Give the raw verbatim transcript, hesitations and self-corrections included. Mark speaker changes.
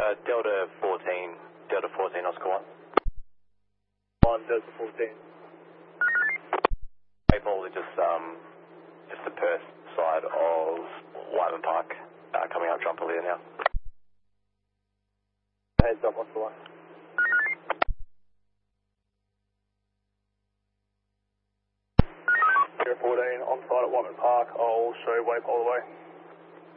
Speaker 1: Uh, Delta fourteen, Delta fourteen, Oscar one.
Speaker 2: one, Delta fourteen.
Speaker 1: Maple is just, um, just the Perth side of Wyman Park, uh, coming up Drumpolia now.
Speaker 2: Heads up, Oscar one. Zero fourteen, on site at Wyman Park, I'll show waypole away.